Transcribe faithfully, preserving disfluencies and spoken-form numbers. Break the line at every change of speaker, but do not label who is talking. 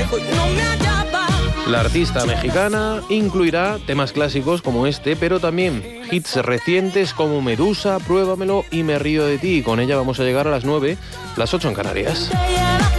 La artista mexicana incluirá temas clásicos como este, pero también hits recientes como Medusa, Pruébamelo y Me río de ti. Con ella vamos a llegar a las nueve, las ocho en Canarias.